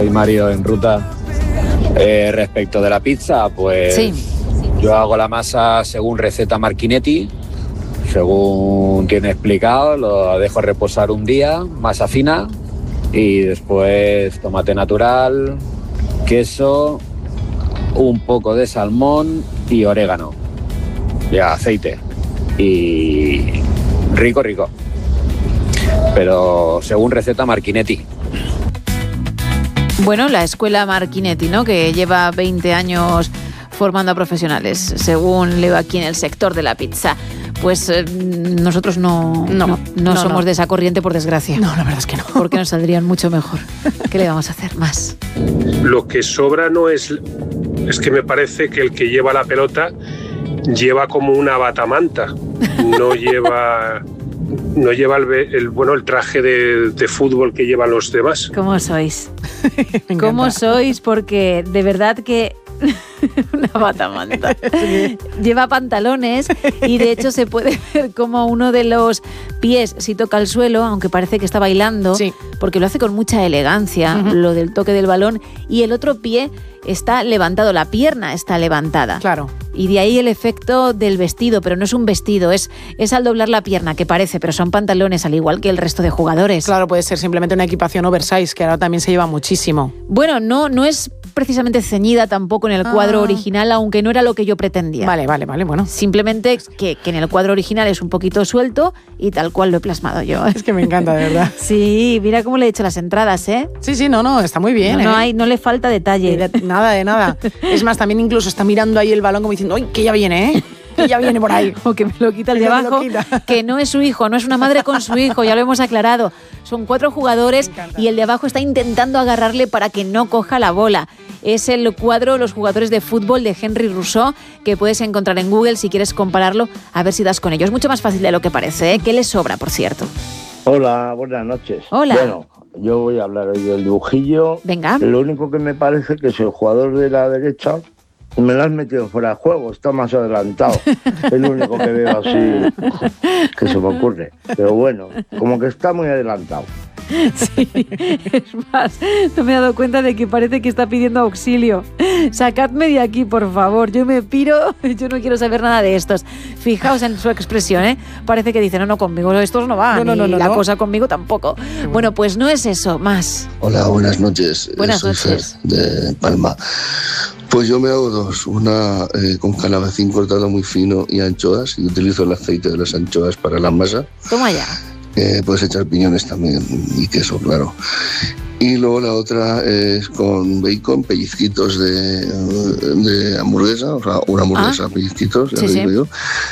soy Mario en ruta. Respecto de la pizza, pues Sí. yo hago la masa según receta Marchinetti, según tiene explicado, lo dejo reposar un día, masa fina, y después tomate natural, queso, un poco de salmón y orégano, y aceite, y rico, rico, pero según receta Marchinetti. Bueno, la escuela Marchinetti, ¿no?, que lleva 20 años formando a profesionales, según leo aquí en el sector de la pizza. Pues nosotros no somos de esa corriente, por desgracia. No, la verdad es que no. Porque nos saldrían mucho mejor. ¿Qué le vamos a hacer más? Lo que sobra no es que me parece que el que lleva la pelota lleva como una batamanta, no lleva el traje de fútbol que llevan los demás. ¿Cómo sois? ¿Cómo sois? Porque de verdad que una batamanta. Lleva pantalones y de hecho se puede ver como uno de los pies si toca el suelo, aunque parece que está bailando, sí, porque lo hace con mucha elegancia, lo del toque del balón, y el otro pie está levantado, la pierna está levantada. Claro. Y de ahí el efecto del vestido, pero no es un vestido, es al doblar la pierna, que parece, pero son pantalones, al igual que el resto de jugadores. Claro, puede ser simplemente una equipación oversize, que ahora también se lleva muchísimo. Bueno, no es precisamente ceñida tampoco en el cuadro original, aunque no era lo que yo pretendía. Vale, bueno. Simplemente que en el cuadro original es un poquito suelto y tal cual lo he plasmado yo. Es que me encanta, de verdad. Sí, mira cómo le he hecho las entradas, ¿eh? Sí, no, está muy bien. No le falta detalle. De nada. Es más, también incluso está mirando ahí el balón como diciendo, ¡ay, que ya viene, eh! Que ya viene por ahí. O que me lo quita el de abajo, que no es su hijo, no es una madre con su hijo, ya lo hemos aclarado. Son 4 jugadores y el de abajo está intentando agarrarle para que no coja la bola. Es el cuadro Los jugadores de fútbol de Henry Rousseau, que puedes encontrar en Google si quieres compararlo, a ver si das con ello. Es mucho más fácil de lo que parece, ¿eh? ¿Qué le sobra, por cierto? Hola, buenas noches. Hola. Bueno, yo voy a hablar hoy del dibujillo. Venga. Lo único que me parece que es el jugador de la derecha me lo has metido fuera de juego, está más adelantado. Es lo único que veo así que se me ocurre. Pero bueno, como que está muy adelantado. Sí, es más, no me he dado cuenta de que parece que está pidiendo auxilio. Sacadme de aquí, por favor, yo me piro, yo no quiero saber nada de estos. Fijaos en su expresión, ¿eh? Parece que dice, no, conmigo estos no van, no, la cosa conmigo tampoco. Bueno, pues no es eso, más. Hola, buenas noches. Buenas Soy noches. Fer, de Palma. Pues yo me hago 2, una con calabacín cortado muy fino y anchoas, y utilizo el aceite de las anchoas para la masa. Toma ya. Puedes echar piñones también y queso, claro. Y luego la otra es con bacon, pellizquitos de hamburguesa, o sea, una hamburguesa, pellizquitos, ya lo digo yo.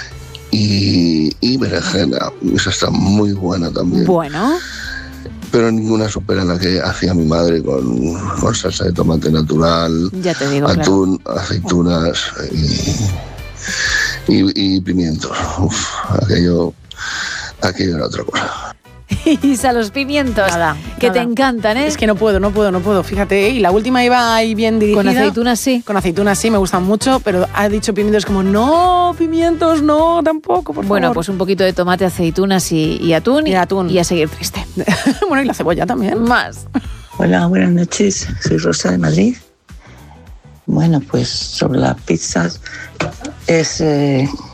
Y berenjena, esa está muy buena también. Bueno. Pero ninguna supera la que hacía mi madre con salsa de tomate natural, ya te digo, atún, aceitunas y pimientos. Uf, aquello era otra cosa. Isa, los pimientos, que te encantan, ¿eh? Es que no puedo, fíjate. Y la última iba ahí bien dirigida. Con aceitunas sí. Con aceitunas sí, me gustan mucho, pero ha dicho pimientos como, no, pimientos no, tampoco, por Bueno, favor. pues un poquito de tomate, aceitunas y atún. Y a seguir triste. Bueno, y la cebolla también. Más. Hola, buenas noches. Soy Rosa de Madrid. Bueno, pues sobre las pizzas es